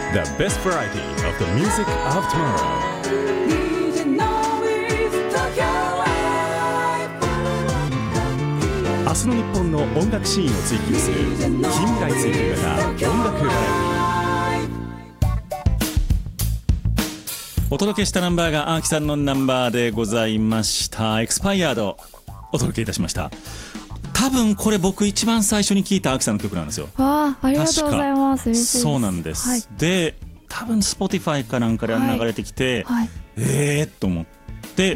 The best variety of the music of tomorrow. DJ Nobis Tokyo Live 明日の日本の音楽シーンを追求する近未来追求型音楽バラエティ。お届けしたナンバーがアーキさんのナンバーでございました。エクスパイアードお届けいたしました。多分これ僕一番最初に聴いたアーキさんの曲なんですよ。 ありがとうございます。嬉しいです。 そうなんです、はい、で多分 Spotify かなんかで流れてきて、はいはい、と思って、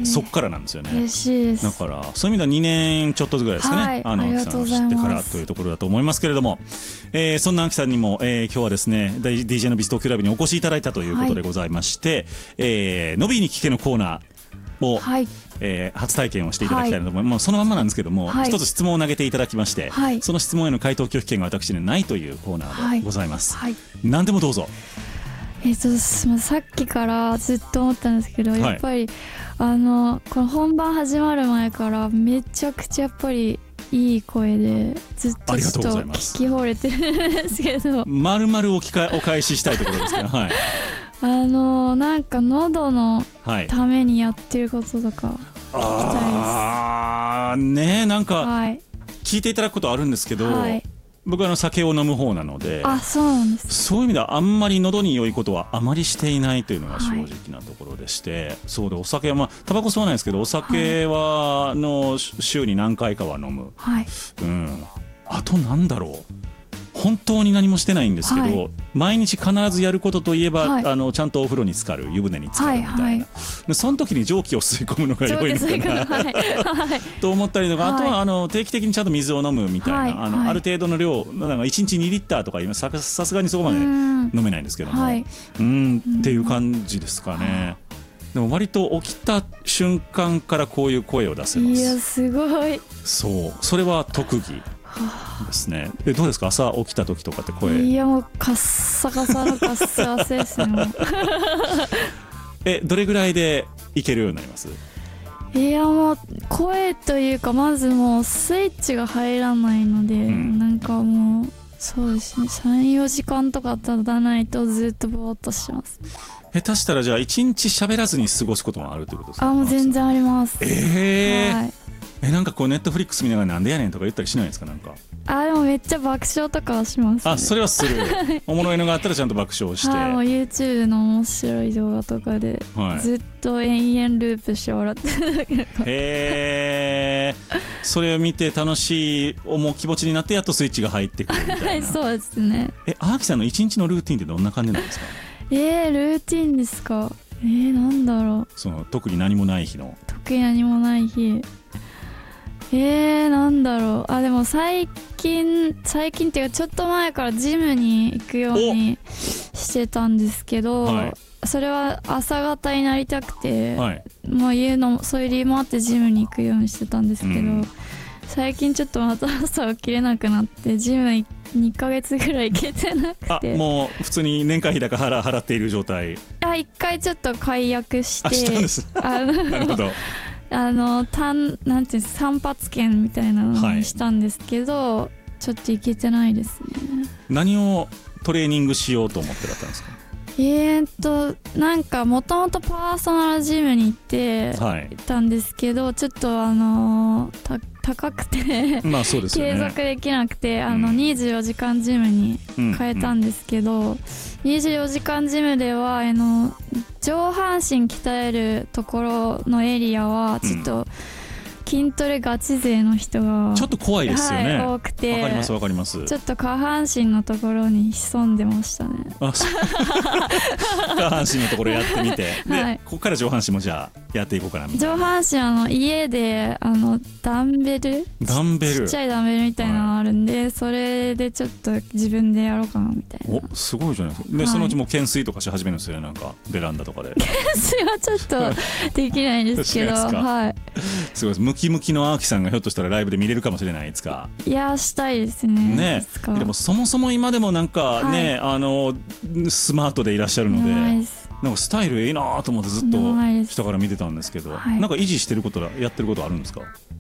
そっからなんですよね。 嬉しいです。 だからそういう意味では2年ちょっとぐらいですかね、 はい、 アーキさんを知ってからというところだと思いますけれども、そんなアーキさんにも、今日はですね DJ のビストクラブにお越しいただいたということでございまして、のびに聞けのコーナーを、はい、初体験をしていただきたいなと思います、はい、そのまんまなんですけども、はい、一つ質問を投げていただきまして、はい、その質問への回答拒否権が私にはないというコーナーでございます、はいはい、何でもどうぞ。 さっきからずっと思ったんですけど、はい、やっぱりこの本番始まる前からめちゃくちゃやっぱりいい声でずっとちょっと聞き惚れてるんですけど、 丸々お返ししたいところですけど、はいなんか喉のためにやってることとか聞きたいです。 なんか聞いていただくことあるんですけど、はい、僕は酒を飲む方なので、 そうなんです。 そういう意味ではあんまり喉に良いことはあまりしていないというのが正直なところでして、はい、そうでお酒はタバコ吸わないですけどお酒は週に何回かは飲む、はい、あとなんだろう、本当に何もしてないんですけど、はい、毎日必ずやることといえば、はい、ちゃんとお風呂に浸かる、湯船に浸かるみたいな、はいはい、でその時に蒸気を吸い込むのが良いのかな、はいはい、と思ったりとか、あとは定期的にちゃんと水を飲むみたいな、はいはい、ある程度の量、なんか1日2リッターとか今さすがにそこまで飲めないんですけども、っていう感じですかね。でも割と起きた瞬間からこういう声を出せます。 いやすごい。 それは特技ですね。どうですか、朝起きた時とかって声。 いやもうカッサカサのカッサカサですねどれぐらいでいけるようになります？ いやもう声というか、まずもうスイッチが入らないので、なんかもうそうですね、3、4時間とか経たないとずっとぼーっとします。 下手したらじゃあ1日喋らずに過ごすこともあるということですか？ もう全然あります。はい、 なんかこうネットフリックス見ながらなんでやねんとか言ったりしないですか？なんかでもめっちゃ爆笑とかはします、ね。それはするおもろいのがあったらちゃんと爆笑して、 もう YouTube の面白い動画とかで、ずっと延々ループして笑ってるだけ。 それを見て楽しい気持ちになってやっとスイッチが入ってくるみたいなはい、 そうですね。 アーキさんの一日のルーティンってどんな感じなんですか？ ルーティンですか？なんだろう。 特に何もない日の。 特に何もない日。なんだろう。でも最近っていうかちょっと前からジムに行くようにしてたんですけど、それは朝方になりたくて、もうそういう理由もあってジムに行くようにしてたんですけど、最近ちょっとまた朝起きれなくなってジム2ヶ月ぐらい行けてなくて。 もう普通に年会費だか払っている状態。 一回ちょっと解約してしたんです。なるほど。 なんていう散髪券みたいなのにしたんですけど、ちょっといけてないですね。 何をトレーニングしようと思ってだったんですか？ なんかもともとパーソナルジムに行ってたんですけど、ちょっと高くてそうですよね、 継続できなくて24時間ジムに変えたんですけど、24時間ジムでは上半身鍛えるところのエリアはちょっと筋トレガチ勢の人がちょっと怖いですよね、 多くて、 わかりますわかります。 ちょっと下半身のところに潜んでましたね。 下半身のところやってみて、でここから上半身もじゃあやっていこうかなみたいな。 上半身家でダンベルちっちゃいダンベルみたいなのあるんで、それでちょっと自分でやろうかなみたいな。 すごいじゃないですか。でそのうちもう懸垂とかし始めるんですよね、なんかベランダとかで。 懸垂はちょっとできないんですけどすごいです。ムキムキのアーキさんがひょっとしたらライブで見れるかもしれないですか？ いやしたいですね。 でもそもそも今でもなんかね、スマートでいらっしゃるので、なんかスタイルいいなと思ってずっと人から見てたんですけど、なんか維持してることやってることあるんですか？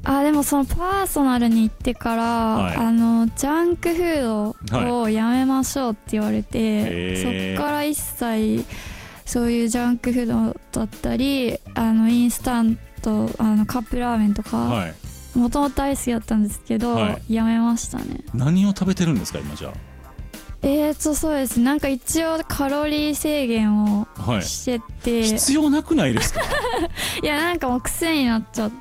でもそのパーソナルに行ってから、 はい、 ジャンクフードをやめましょうって言われて、そっから一切そういうジャンクフードだったりインスタントカップラーメンとかもともと大好きだったんですけど、やめましたね。 何を食べてるんですか今じゃあ？ そうです。なんか一応カロリー制限をしてて、 必要なくないですか？ いやなんかもう癖になっちゃって、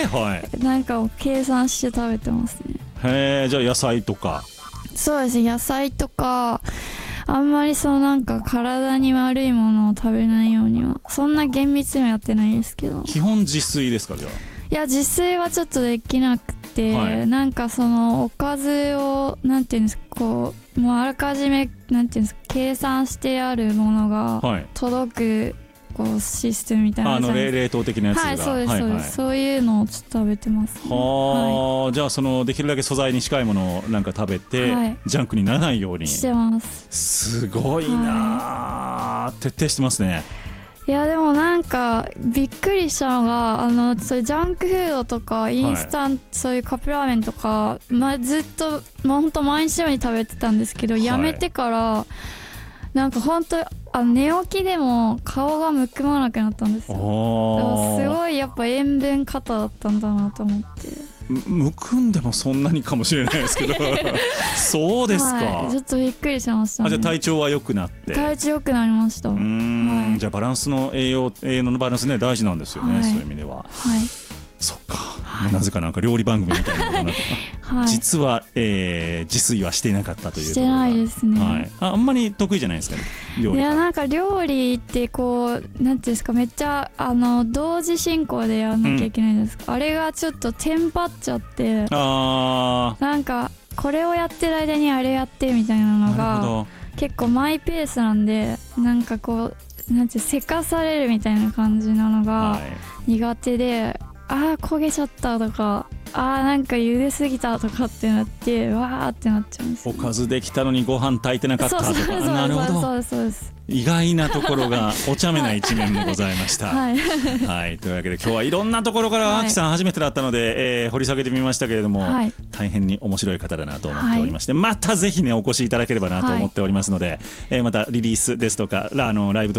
なんか計算して食べてますね。 じゃあ野菜とか？ そうですね、野菜とかあんまりなんか体に悪いものを食べないようにはそんな厳密にはやってないですけど。基本自炊ですかじゃあ？ いや自炊はちょっとできなくて、なんかおかずをなんていうんですか、もうあらかじめなんていうんですか、計算してあるものが届くシステムみたいな冷凍的なやつが、 そうですそうです、そういうのをちょっと食べてますね。 じゃあできるだけ素材に近いものをなんか食べて、ジャンクにならないようにしてます。 すごいな、徹底してますね。 いやでもなんかびっくりしたのがそういうジャンクフードとかインスタント、そういうカップラーメンとか、ずっと本当毎日のように食べてたんですけど、やめてからなんか本当寝起きでも顔がむくまなくなったんですよ。すごいやっぱ塩分過多だったんだなと思って。 むくんでもそんなにかもしれないですけどそうですか、 ちょっとびっくりしましたね。 じゃあ体調は良くなって？ 体調良くなりました。 じゃあバランスの栄養のバランスね大事なんですよね、そういう意味では。そっか、なぜかなんか料理番組みたいなことに実は、自炊はしていなかったという。 してないですね。 あんまり得意じゃないですかね、料理。 いやなんか料理ってなんていうんですか、めっちゃ同時進行でやんなきゃいけないんですか、あれがちょっとテンパっちゃって、なんかこれをやってる間にあれやってみたいなのが結構マイペースなんで、なんかなんてせかされるみたいな感じなのが苦手で、焦げちゃったとか、なんか茹ですぎたとかってなってわーってなっちゃうんです、 おかずできたのにご飯炊いてなかったとか。なるほど、 そうです。 意外なところがお茶目な一面もございました。というわけで今日はいろんなところからアキさん初めてだったので、掘り下げてみましたけれども、大変に面白い方だなと思っておりまして、またぜひねお越しいただければなと思っておりますので、またリリースですとかライブ